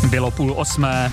Bylo 7:30.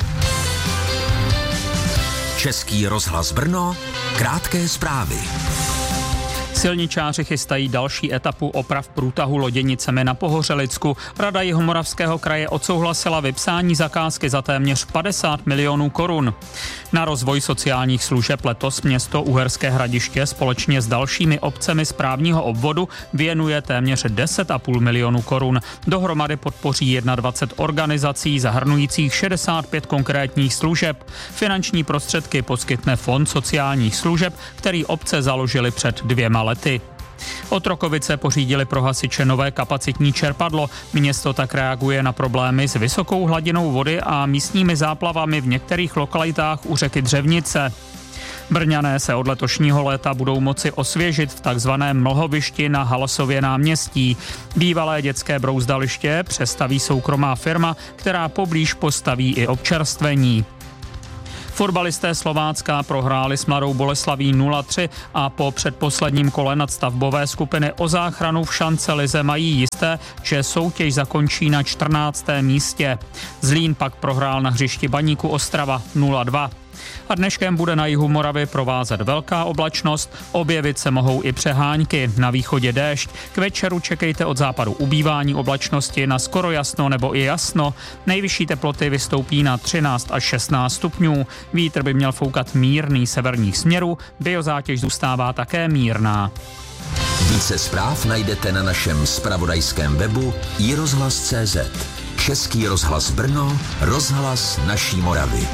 Český rozhlas Brno, krátké zprávy. Silničáři chystají další etapu oprav průtahu Loděnicemi na Pohořelicku. Rada Jihomoravského kraje odsouhlasila vypsání zakázky za téměř 50 milionů korun. Na rozvoj sociálních služeb letos město Uherské Hradiště společně s dalšími obcemi správního obvodu věnuje téměř 10,5 milionu korun. Dohromady podpoří 21 organizací zahrnujících 65 konkrétních služeb. Finanční prostředky poskytne Fond sociálních služeb, který obce založily před 2 lety. Otrokovice pořídili pro hasiče nové kapacitní čerpadlo. Město tak reaguje na problémy s vysokou hladinou vody a místními záplavami v některých lokalitách u řeky Dřevnice. Brňané se od letošního léta budou moci osvěžit v takzvaném mlhovišti na Halasově náměstí. Bývalé dětské brouzdaliště přestaví soukromá firma, která poblíž postaví i občerstvení. Fotbalisté Slovácka prohráli s Mladou Boleslaví 0-3 a po předposledním kole nadstavbové skupiny o záchranu v šance lize mají jisté, že soutěž zakončí na 14. místě. Zlín pak prohrál na hřišti Baníku Ostrava 0-2. A dneškem bude na jihu Moravy provázet velká oblačnost, objevit se mohou i přehánky, na východě déšť. K večeru čekejte od západu ubývání oblačnosti na skoro jasno nebo i jasno. Nejvyšší teploty vystoupí na 13 až 16 stupňů. Vítr by měl foukat mírný severních směrů, biozátěž zůstává také mírná. Více zpráv najdete na našem zpravodajském webu iRozhlas.cz. Český rozhlas Brno, rozhlas naší Moravy.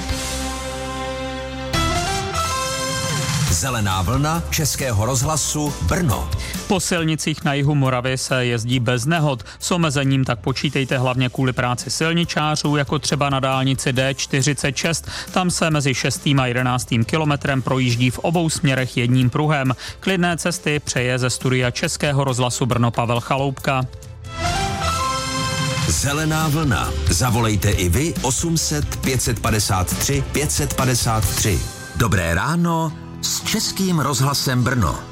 Zelená vlna Českého rozhlasu Brno. Po silnicích na jihu Moravy se jezdí bez nehod. S omezením tak počítejte hlavně kvůli práci silničářů, jako třeba na dálnici D46. Tam se mezi 6. a 11. kilometrem projíždí v obou směrech jedním pruhem. Klidné cesty přeje ze studia Českého rozhlasu Brno Pavel Chaloupka. Zelená vlna. Zavolejte i vy 800 553 553. Dobré ráno s Českým rozhlasem Brno.